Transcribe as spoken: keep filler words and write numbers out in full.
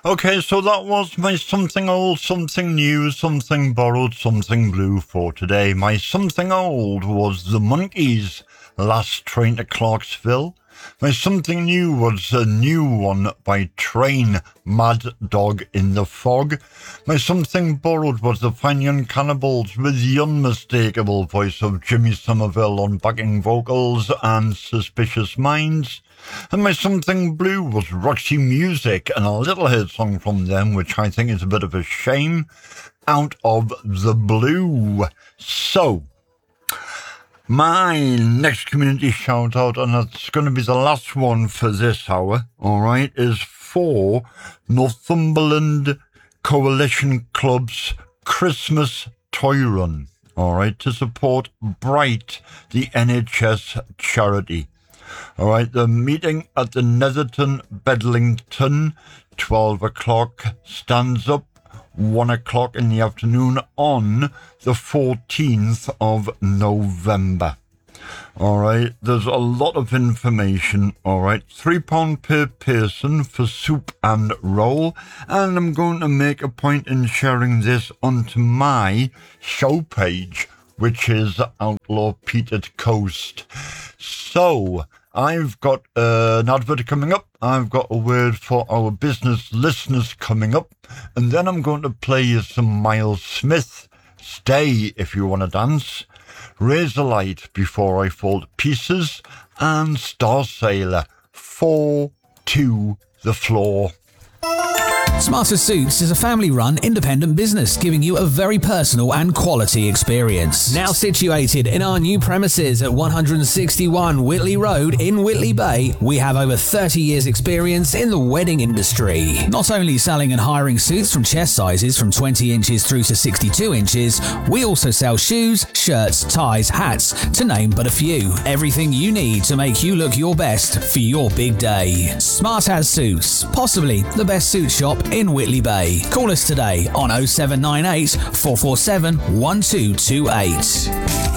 Okay, so that was my something old, something new, something borrowed, something blue for today. My something old was the Monkees, Last Train to Clarksville. My something new was a new one by Train, Mad Dog in the Fog. My something borrowed was the Fine Young Cannibals with the unmistakable voice of Jimmy Somerville on backing vocals and Suspicious Minds. And my something blue was Roxy Music and a little hit song from them, which I think is a bit of a shame, Out of the Blue. So, my next community shout out, and that's going to be the last one for this hour, alright, is for Northumberland Coalition Club's Christmas Toy Run, alright, to support Bright, the N H S charity. Alright, the meeting at the Netherton Bedlington, twelve o'clock, stands up, one o'clock in the afternoon on the fourteenth of November. Alright, there's a lot of information, alright, three pounds per person for soup and roll, and I'm going to make a point in sharing this onto my show page, which is Outlaw Petered Coast. So, I've got uh, an advert coming up, I've got a word for our business listeners coming up, and then I'm going to play you some Miles Smith, Stay If You Want to Dance, Razorlight, Before I Fall to Pieces, and Star Sailor, Fall to the Floor. Smarter Suits is a family-run independent business giving you a very personal and quality experience. Now situated in our new premises at one sixty-one Whitley Road in Whitley Bay, we have over thirty years experience in the wedding industry. Not only selling and hiring suits from chest sizes from twenty inches through to sixty-two inches, we also sell shoes, shirts, ties, hats, to name but a few. Everything you need to make you look your best for your big day. Smart As Suits, possibly the best suit shop in Whitley Bay. Call us today on oh seven nine eight, four four seven, one two two eight.